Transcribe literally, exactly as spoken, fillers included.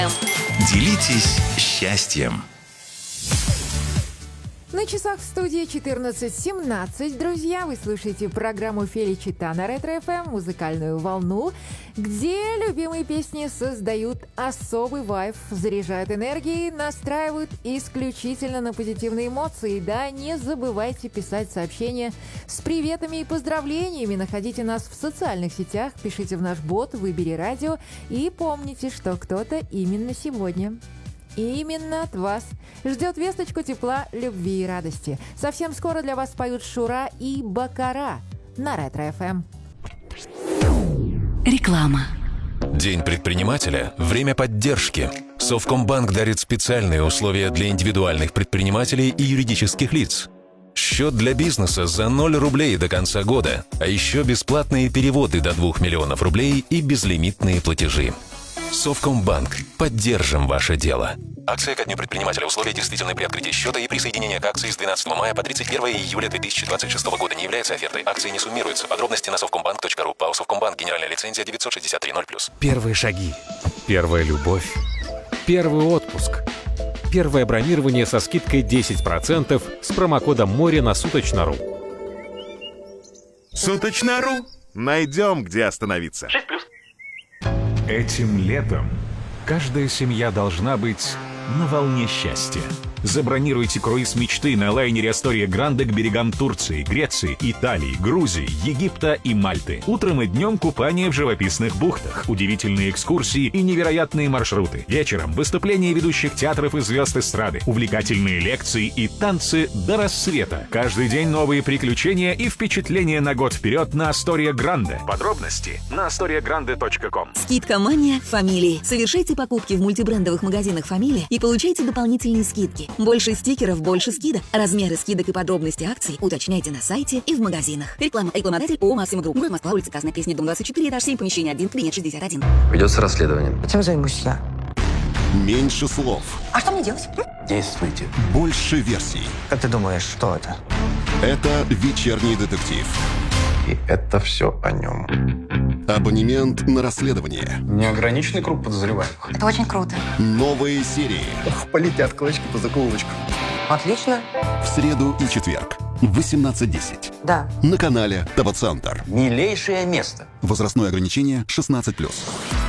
Делитесь счастьем. На часах в студии четырнадцать семнадцать, друзья. Вы слушаете программу Феличита на Ретро-эф эм, музыкальную волну, где любимые песни создают особый вайб, заряжают энергией, настраивают исключительно на позитивные эмоции. Да, не забывайте писать сообщения с приветами и поздравлениями. Находите нас в социальных сетях, пишите в наш бот «Выбери радио» и помните, что кто-то именно сегодня, именно от вас ждет весточку тепла, любви и радости. Совсем скоро для вас поют Шура и Бакара на Ретро-эф эм. Реклама. День предпринимателя – время поддержки. Совкомбанк дарит специальные условия для индивидуальных предпринимателей и юридических лиц. Счет для бизнеса за ноль рублей до конца года, а еще бесплатные переводы до двух миллионов рублей и безлимитные платежи. Совкомбанк. Поддержим ваше дело. Акция ко дню предпринимателя. Условия действительны при открытии счета и присоединение к акции с двенадцатого мая по тридцать первое июля две тысячи двадцать шестого года не является офертой. Акции не суммируются. Подробности на совкомбанк точка ру. ПАО «Совкомбанк». Генеральная лицензия девятьсот шестьдесят три ноль плюс. Первые шаги. Первая любовь. Первый отпуск. Первое бронирование со скидкой десять процентов с промокодом «Море» на Суточно.ру. Суточно.ру. Найдем, где остановиться. шесть плюс. Этим летом каждая семья должна быть на волне счастья. Забронируйте круиз мечты на лайнере Астория Гранде к берегам Турции, Греции, Италии, Грузии, Египта и Мальты. Утром и днем купание в живописных бухтах, удивительные экскурсии и невероятные маршруты. Вечером выступления ведущих театров и звезд эстрады, увлекательные лекции и танцы до рассвета. Каждый день новые приключения и впечатления на год вперед на Астория Гранде. Подробности на астория гранде точка ком. Скидка «Мания» Фамилии. Совершайте покупки в мультибрендовых магазинах «Фамилия» и получайте дополнительные скидки. Больше стикеров, больше скидок. Размеры скидок и подробности акций уточняйте на сайте и в магазинах. Реклама. Рекламодатель ООО «Максима Групп». Город Москва, улица Красная Пресня, дом двадцать четыре, этаж семь, помещение один, кабинет шестьдесят один. Ведется расследование. Чем займусь я? Меньше слов. А что мне делать? Действуйте. Больше версий. Как ты думаешь, что это? Это «Вечерний детектив». И это все о нем. Абонемент на расследование. Неограниченный круг подозреваемых. Это очень круто. Новые серии. Полетят клочки по заколочку. Отлично. В среду и четверг в восемнадцать десять. Да. На канале ТВ-центр. Милейшее место. Возрастное ограничение шестнадцать плюс.